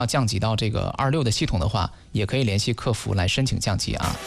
降级到这个26的系统的话，也可以联系客服来申请降级啊。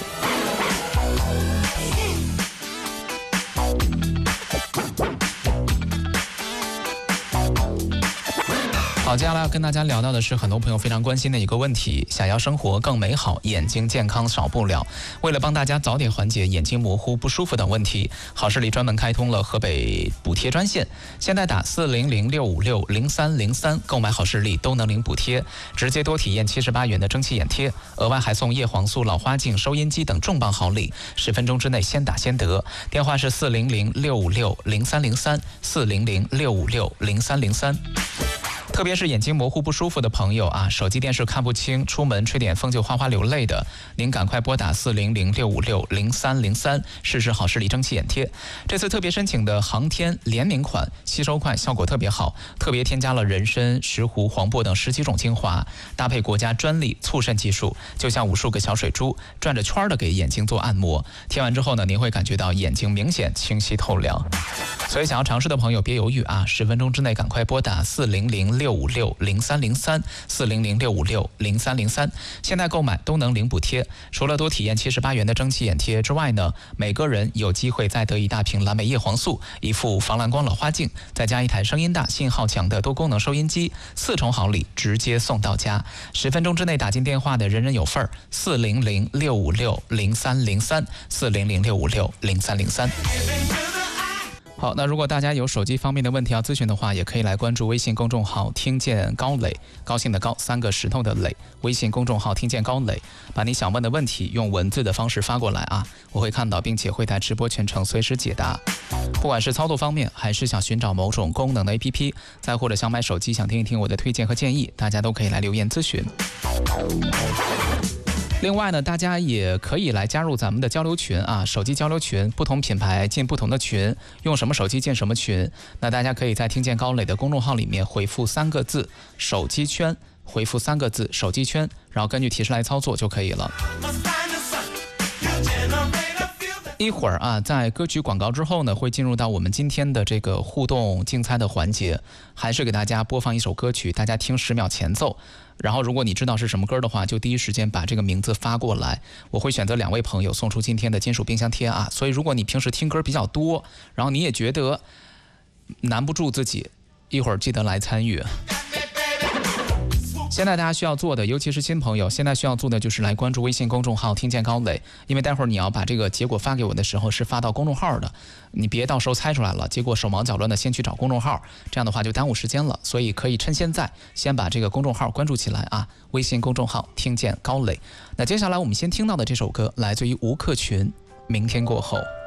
好，接下来要跟大家聊到的是很多朋友非常关心的一个问题：想要生活更美好，眼睛健康少不了。为了帮大家早点缓解眼睛模糊、不舒服等问题，好视力专门开通了河北补贴专线，现在打400-656-0303购买好视力都能领补贴，直接多体验78元的蒸汽眼贴，额外还送叶黄素、老花镜、收音机等重磅好礼，10分钟之内先打先得。电话是400-656-0303，400-656-0303。特别是眼睛模糊不舒服的朋友啊，手机电视看不清，出门吹点风就哗哗流泪的，您赶快拨打400-656-0303试试好视力蒸汽眼贴。这次特别申请的航天联名款，吸收快，效果特别好，特别添加了人参、石斛、黄柏等10几种精华，搭配国家专利促渗技术，就像无数个小水珠转着圈的给眼睛做按摩。贴完之后呢，您会感觉到眼睛明显清晰透亮。所以想要尝试的朋友别犹豫啊，10分钟之内赶快拨打400-656-0303，400-656-0303，现在购买都能领补贴。除了多体验78元的蒸汽眼贴之外呢，每个人有机会再得一大瓶蓝莓叶黄素，一副防蓝光老花镜，再加一台声音大、信号强的多功能收音机，4重好礼直接送到家。10分钟之内打进电话的人人有份儿，400-656-0303，400-656-0303。好，那如果大家有手机方面的问题要咨询的话，也可以来关注微信公众号听见高磊，高兴的高，3个石头的磊，微信公众号听见高磊，把你想问的问题用文字的方式发过来啊，我会看到并且会在直播全程随时解答。不管是操作方面，还是想寻找某种功能的 APP， 再或者想买手机想听一听我的推荐和建议，大家都可以来留言咨询。另外呢，大家也可以来加入咱们的交流群啊，手机交流群，不同品牌进不同的群，用什么手机进什么群。那大家可以在听见高磊的公众号里面回复3个字手机圈，回复3个字手机圈，然后根据提示来操作就可以了。一会儿啊，在歌曲广告之后呢，会进入到我们今天的这个互动竞猜的环节，还是给大家播放一首歌曲，大家听10秒前奏，然后如果你知道是什么歌的话，就第一时间把这个名字发过来，我会选择2位朋友送出今天的金属冰箱贴啊。所以如果你平时听歌比较多，然后你也觉得难不住自己，一会儿记得来参与。现在大家需要做的，尤其是新朋友，现在需要做的就是来关注微信公众号听见高磊，因为待会儿你要把这个结果发给我的时候是发到公众号的，你别到时候猜出来了，结果手忙脚乱的先去找公众号，这样的话就耽误时间了，所以可以趁现在先把这个公众号关注起来啊，微信公众号听见高磊。那接下来我们先听到的这首歌来自于吴克群，明天过后。